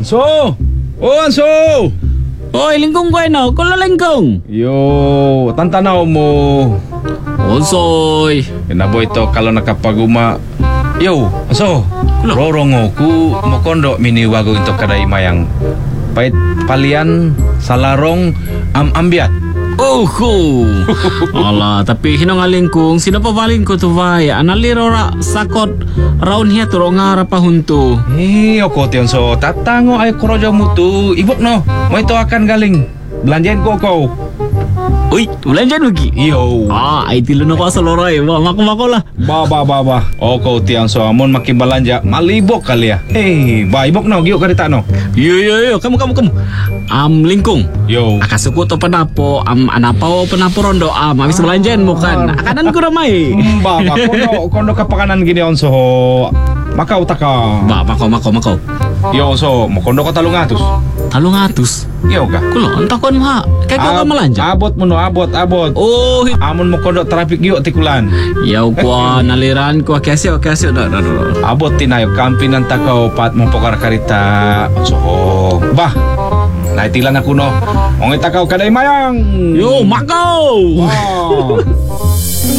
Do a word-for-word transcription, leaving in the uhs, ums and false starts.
Anso! Oh, Anso! Oy, lingkong ko no, kulo lingkong. Yo, tantanaw mo. Onsoy. Kinabo ito kalau nakapaguma. Yo, Anso. Rorongo ku mokondo miniwago ito kadai mayang. Pait palian salarong am ambiat. Oh, ala, tapi hinong lingkong sino pa baling ko to vai. Analiro ra sakot raun hiya turo ngara pa hunto. Eh, ako tiyon so tatango ay korojo mutu. Ibok no, mo ito akan galing. Belanjain ko kau. Uy, belanjaan lagi. Yo. Ah, ay tilo na ko sa loroy. Wa mako-mako lah. Ba ba ba ba. Oko tiyan so amon makibalanja malibok kali ya. Hey, ba ibok no giyo karita no. Yo yo yo, kamu kamu kamu. Am lingkong. Yo. Akasuko to panapo, am anapaw panapo rondo, am habis belanjaan mo kan. Akanan ko ramay. Hmm, ba ba kondo kondo kapakanan gini on so. Makaw taka. Ba, mako mako mako. Yo so mo kondo ko talong atus. Talong atus. Yo ga. Kulo, antakon mo ha. Kaya ka Ab- malanja. Abot mo no, abot, abot. Oh, hi- Amon mo kondo traffic giyo tikulan. yaw ko naliran ko kesyo kesyo no no no. Abot tinayo kampi ng takaw pat mo pokar karita. So, bah. Naitilan ako no. Ong itakaw kaday mayang. Yo, mako. Wow.